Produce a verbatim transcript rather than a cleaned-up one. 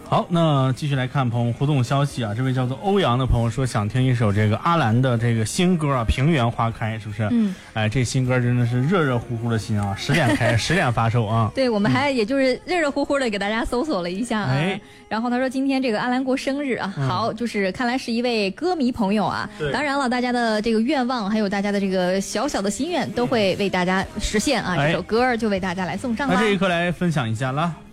好，那继续来看朋友互动消息啊，这位叫做欧阳的朋友说想听一首这个阿兰的这个新歌啊，《平原花开》，是不是？ 嗯， 哎，这新歌真的是热热乎乎的心啊，十点开，十点发售啊。 对，我们还也就是热热乎乎的给大家搜索了一下啊。 哎， 然后他说今天这个阿兰过生日啊， 嗯、 好，就是看来是一位歌迷朋友啊。 对， 当然了，大家的这个愿望还有大家的这个小小的心愿都会为大家实现啊。 哎、 这首歌就为大家来送上啦。 那这一刻来分享一下啦。